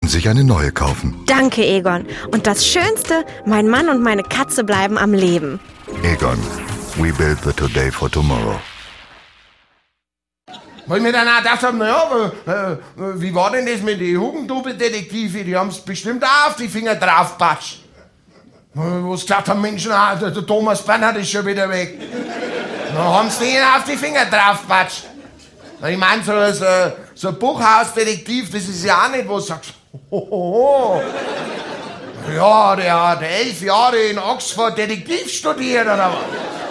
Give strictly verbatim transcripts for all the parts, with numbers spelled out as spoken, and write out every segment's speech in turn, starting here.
sich eine neue kaufen. Danke, Egon. Und das Schönste, mein Mann und meine Katze bleiben am Leben. Egon, we build the today for tomorrow. Weil ich mir dann auch gedacht habe, naja, äh, äh, wie war denn das mit den Hugendubel-Detektive? Die haben es bestimmt auch auf die Finger draufpatscht. Wo sie gesagt haben, Menschen, ah, der, der Thomas Bernhard ist schon wieder weg. Dann haben sie denen auf die Finger draufpatscht. Ich meine, so, so, so ein Buchhausdetektiv, das ist ja auch nicht, wo du sagst, hohoho. Ja, der hat elf Jahre in Oxford Detektiv studiert, oder was?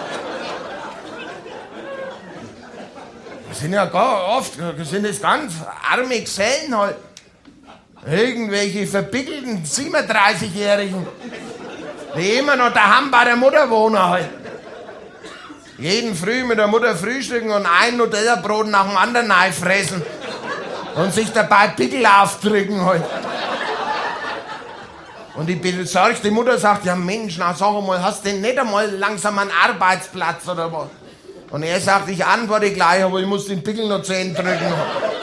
Das sind ja gar oft, das sind das ganz arme Gesellen halt. Irgendwelche verpickelten siebenunddreißigjährigen, die immer noch daheim bei der Mutter wohnen halt. Jeden Früh mit der Mutter frühstücken und ein Nutella-Brot nach dem anderen fressen und sich dabei Pickel aufdrücken halt. Und die besorgte Mutter sagt, ja Mensch, na sag mal, hast du denn nicht einmal langsam einen Arbeitsplatz oder was? Und er sagt, ich antworte gleich, aber ich muss den Pickel noch zu Ende drücken.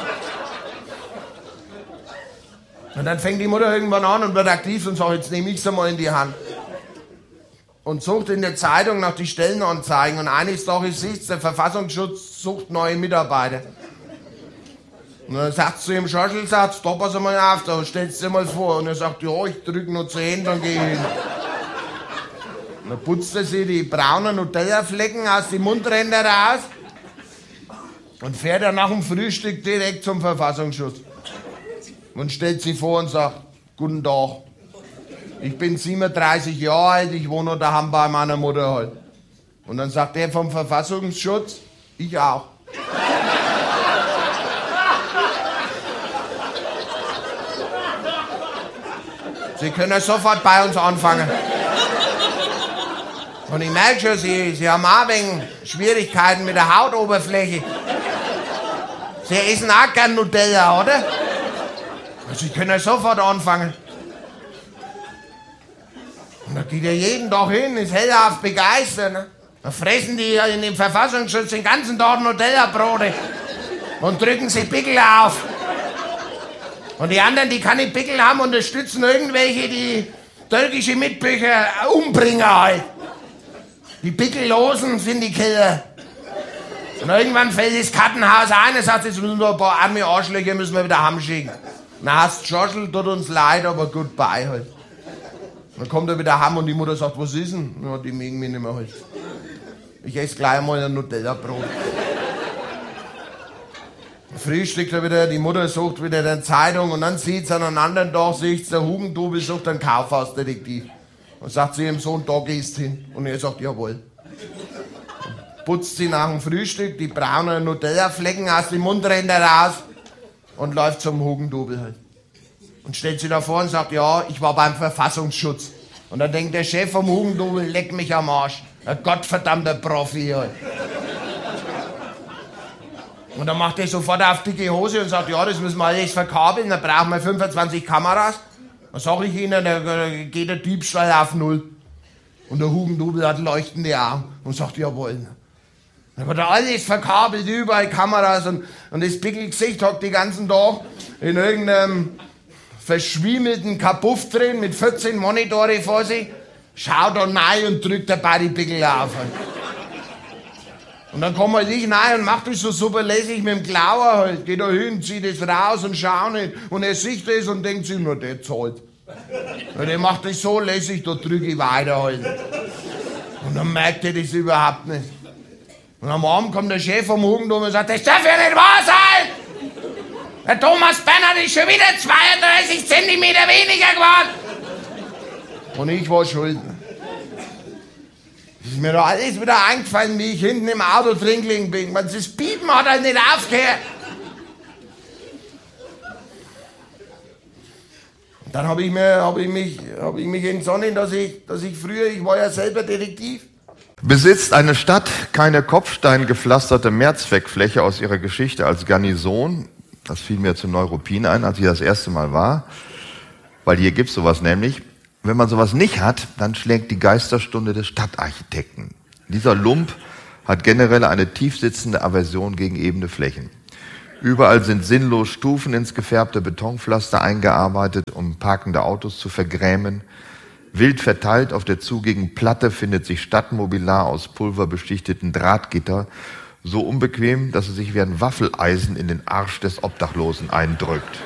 Und dann fängt die Mutter irgendwann an und wird aktiv und sagt, jetzt nehme ich es einmal in die Hand. Und sucht in der Zeitung nach die Stellenanzeigen. Und eines Tages sieht der Verfassungsschutz sucht neue Mitarbeiter. Und dann sagt sie im Schorschelsatz, da pass mal auf, da stellst du dir mal vor. Und er sagt, ja, ich drücke noch zu Ende, dann gehe ich hin. Und dann putzt er sich die braunen Nutella-Flecken aus den Mundrändern raus und fährt dann nach dem Frühstück direkt zum Verfassungsschutz. Und stellt sich vor und sagt, guten Tag. Ich bin siebenunddreißig Jahre alt, ich wohne noch daheim bei meiner Mutter halt. Und dann sagt er vom Verfassungsschutz, ich auch. Sie können sofort bei uns anfangen. Und ich merke schon, Sie, Sie haben auch wegen Schwierigkeiten mit der Hautoberfläche. Sie essen auch gern Nutella, oder? Sie können sofort anfangen. Und da geht er jeden Tag hin, ist hellauf begeistert. Ne? Dann fressen die in dem Verfassungsschutz den ganzen Tag Nutella-Brote und drücken sich Pickel auf. Und die anderen, die keine Pickel haben, unterstützen irgendwelche, die türkische Mitbürger umbringen halt. Die Pickellosen sind die Killer. Und irgendwann fällt das Kartenhaus ein und sagt, jetzt müssen wir ein paar arme Arschlöcher müssen wir wieder heimschicken. Na, hast Schorschel, tut uns leid, aber goodbye halt. Dann kommt er wieder heim und die Mutter sagt, was ist denn? Ja, die mögen mich nicht mehr halt. Ich esse gleich mal ein Nutella-Brot. Frühstückt er wieder, die Mutter sucht wieder eine Zeitung und dann sieht sie an einem anderen Tag, sieht der Hugendubel sucht einen Kaufhausdetektiv. Und sagt zu ihrem Sohn, da gehst du hin. Und er sagt, jawohl. Und putzt sie nach dem Frühstück die braunen Nutella-Flecken aus den Mundrändern raus und läuft zum Hugendubel halt. Und stellt sich davor und sagt, ja, ich war beim Verfassungsschutz. Und dann denkt der Chef vom Hugendubel, leck mich am Arsch. Ein gottverdammter Profi halt. Und dann macht er sofort auf dicke Hose und sagt, ja, das müssen wir alles verkabeln, dann brauchen wir fünfundzwanzig Kameras. Dann sag ich Ihnen, da geht der Diebstahl auf Null. Und der Hugendubel hat leuchtende Augen und sagt, jawohl. Dann wird er alles verkabelt, überall Kameras und, und das Pickelgesicht hockt den ganzen Tag in irgendeinem verschwiemelten Kapuff drin mit vierzehn Monitore vor sich, schaut dann rein und drückt dabei die Pickel auf. Und dann kommt halt ich rein und macht das so super lässig mit dem Klauer halt. Geht da hin, zieht das raus und schaut nicht. Und er sieht das und denkt sich, nur der zahlt. Und er macht das so lässig, da drücke ich weiter halt. Und dann merkt er das überhaupt nicht. Und am Abend kommt der Chef vom Hugendubel und sagt, das darf ja nicht wahr sein! Der Thomas Bernhard ist schon wieder zweiunddreißig Zentimeter weniger geworden! Und ich war schuld. Es ist mir doch alles wieder eingefallen, wie ich hinten im Auto drin gelegen bin. Das Piepen hat halt nicht aufgehört. Und dann habe ich, hab ich, mich, hab ich mich entsonnen, dass ich, dass ich früher, ich war ja selber Detektiv. Besitzt eine Stadt keine kopfsteingepflasterte Mehrzweckfläche aus ihrer Geschichte als Garnison? Das fiel mir zu Neuruppin ein, als ich das erste Mal war. Weil hier gibt's sowas nämlich. Wenn man sowas nicht hat, dann schlägt die Geisterstunde des Stadtarchitekten. Dieser Lump hat generell eine tiefsitzende Aversion gegen ebene Flächen. Überall sind sinnlos Stufen ins gefärbte Betonpflaster eingearbeitet, um parkende Autos zu vergrämen. Wild verteilt auf der zugigen Platte findet sich Stadtmobiliar aus pulverbeschichteten Drahtgitter, so unbequem, dass es sich wie ein Waffeleisen in den Arsch des Obdachlosen eindrückt.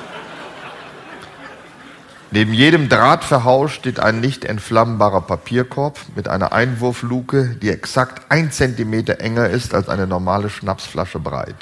Neben jedem Drahtverhaus steht ein nicht entflammbarer Papierkorb mit einer Einwurfluke, die exakt ein Zentimeter enger ist als eine normale Schnapsflasche breit.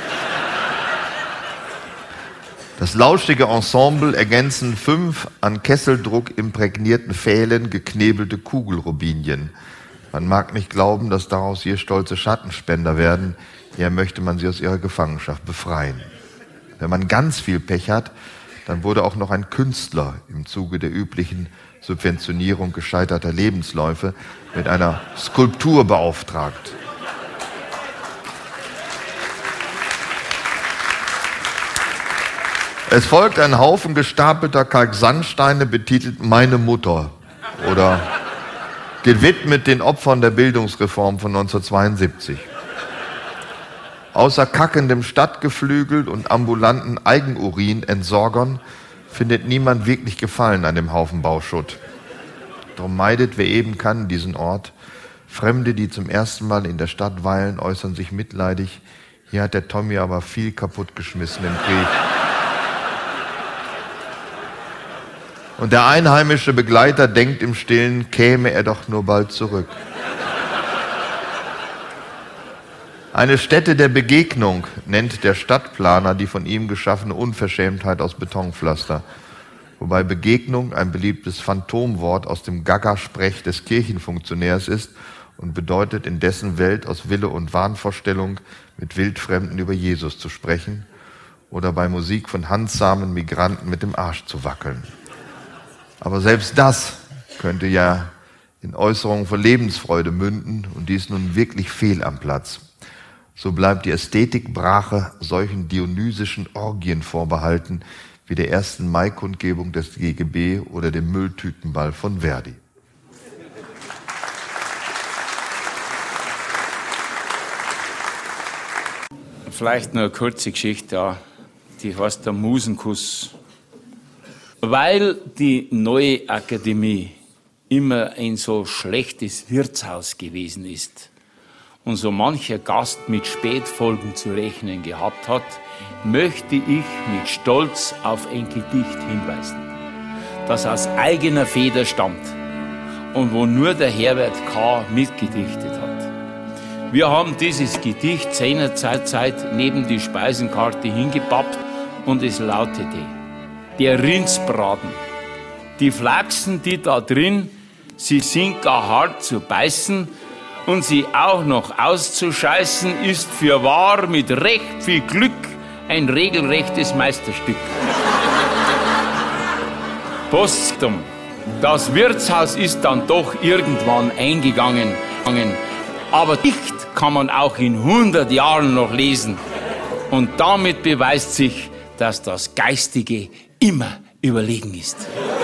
Das lauschige Ensemble ergänzen fünf an Kesseldruck imprägnierten Pfählen geknebelte Kugelrubinien. Man mag nicht glauben, dass daraus je stolze Schattenspender werden, eher möchte man sie aus ihrer Gefangenschaft befreien. Wenn man ganz viel Pech hat, dann wurde auch noch ein Künstler im Zuge der üblichen Subventionierung gescheiterter Lebensläufe mit einer Skulptur beauftragt. Es folgt ein Haufen gestapelter Kalksandsteine betitelt »Meine Mutter« oder gewidmet den Opfern der Bildungsreform von neunzehnhundertzweiundsiebzig. Außer kackendem Stadtgeflügel und ambulanten Eigenurin-Entsorgern findet niemand wirklich Gefallen an dem Haufen Bauschutt. Darum meidet, wer eben kann, diesen Ort. Fremde, die zum ersten Mal in der Stadt weilen, äußern sich mitleidig. Hier hat der Tommy aber viel kaputtgeschmissen im Krieg. Und der einheimische Begleiter denkt im Stillen, käme er doch nur bald zurück. Eine Stätte der Begegnung nennt der Stadtplaner die von ihm geschaffene Unverschämtheit aus Betonpflaster. Wobei Begegnung ein beliebtes Phantomwort aus dem Gaga-Sprech des Kirchenfunktionärs ist und bedeutet, in dessen Welt aus Wille und Wahnvorstellung mit Wildfremden über Jesus zu sprechen oder bei Musik von handsamen Migranten mit dem Arsch zu wackeln. Aber selbst das könnte ja in Äußerungen von Lebensfreude münden und dies nun wirklich fehl am Platz. So bleibt die Ästhetikbrache solchen dionysischen Orgien vorbehalten, wie der ersten Mai-Kundgebung des G G B oder dem Mülltütenball von Verdi. Vielleicht noch eine kurze Geschichte, ja. Die heißt der Musenkuss. Weil die neue Akademie immer ein so schlechtes Wirtshaus gewesen ist und so mancher Gast mit Spätfolgen zu rechnen gehabt hat, möchte ich mit Stolz auf ein Gedicht hinweisen, das aus eigener Feder stammt und wo nur der Herbert K. mitgedichtet hat. Wir haben dieses Gedicht seinerzeit neben die Speisenkarte hingepappt und es lautete: Der Rindsbraten. Die Flachsen, die da drin, sie sind gar hart zu beißen und sie auch noch auszuscheißen, ist für wahr mit recht viel Glück ein regelrechtes Meisterstück. Postum. Das Wirtshaus ist dann doch irgendwann eingegangen. Aber Dicht kann man auch in hundert Jahren noch lesen. Und damit beweist sich, dass das Geistige immer überlegen ist.